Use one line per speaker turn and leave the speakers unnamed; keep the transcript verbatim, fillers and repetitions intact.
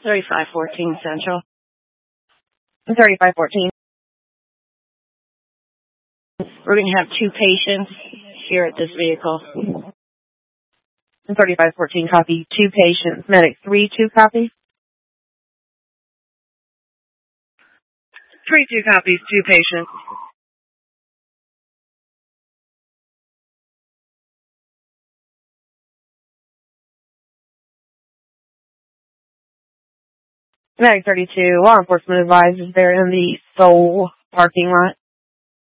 thirty-five fourteen Central.
thirty-five fourteen.
We're going to have two patients here at this vehicle.
thirty-five fourteen, copy. Two patients. Medic three two, copy.
three two copies, two patients.
Medic thirty-two, law enforcement advises they're in the Seoul parking lot.